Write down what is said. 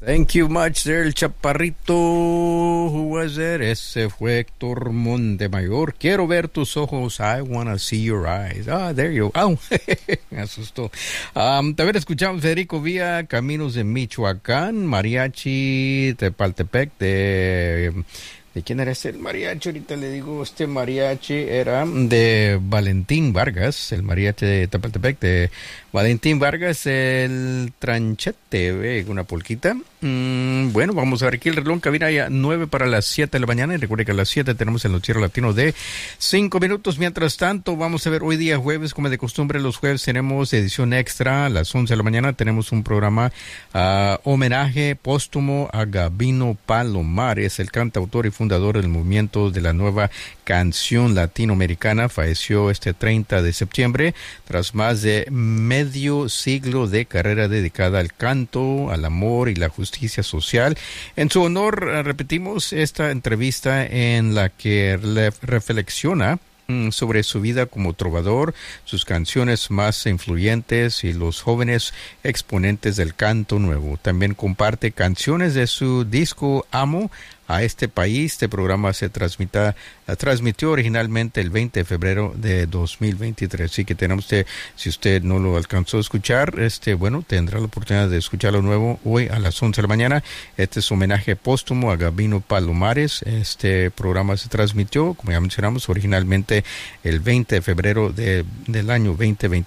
Thank you much there, el chaparrito. Who was it? Ese fue Héctor Montemayor. Quiero ver tus ojos. I wanna see your eyes. There you go. Me asustó. También escuchamos Federico Villa, Caminos de Michoacán, Mariachi Tepaltepec ¿De quién era el mariachi? Ahorita le digo, este mariachi era de Valentín Vargas, el mariachi de Tepaltepec, de Valentín Vargas, el tranchete, una polquita. Bueno, vamos a ver aquí el reloj, cabina ya 9 para las 7 de la mañana, y recuerde que a las 7 tenemos el noticiero latino de 5 minutos. Mientras tanto, vamos a ver hoy día jueves, como de costumbre, los jueves tenemos edición extra, a las 11 de la mañana tenemos un programa homenaje póstumo a Gabino Palomares, el cantautor y fundador del movimiento de la nueva canción latinoamericana. Falleció este 30 de septiembre tras más de medio siglo de carrera dedicada al canto, al amor y la justicia social. En su honor, repetimos esta entrevista en la que reflexiona sobre su vida como trovador, sus canciones más influyentes y los jóvenes exponentes del canto nuevo. También comparte canciones de su disco Amo a este país. Este programa se transmitió originalmente el 20 de febrero de 2023. Así que tenemos si usted no lo alcanzó a escuchar, bueno, tendrá la oportunidad de escucharlo nuevo hoy a las 11 de la mañana. Este es homenaje póstumo a Gabino Palomares. Este programa se transmitió, como ya mencionamos, originalmente el 20 de febrero del año 2023.